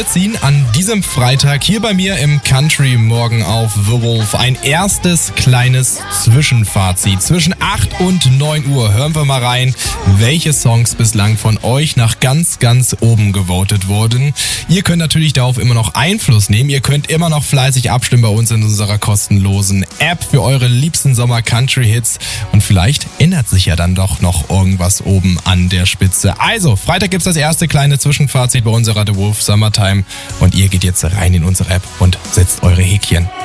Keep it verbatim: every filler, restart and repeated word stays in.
Wir ziehen an diesem Freitag hier bei mir im Country Morgen auf The Wolf ein erstes kleines Zwischenfazit. Zwischen acht und neun Uhr hören wir mal rein, welche Songs bislang von euch nach ganz, ganz oben gewotet wurden. Ihr könnt natürlich darauf immer noch Einfluss nehmen. Ihr könnt immer noch fleißig abstimmen bei uns in unserer kostenlosen App für eure liebsten Sommer-Country-Hits. Und vielleicht ändert sich ja dann doch noch irgendwas oben an der Spitze. Also, Freitag gibt's das erste kleine Zwischenfazit bei unserer The Wolf Summertime. Und ihr geht jetzt rein in unsere App und setzt eure Häkchen.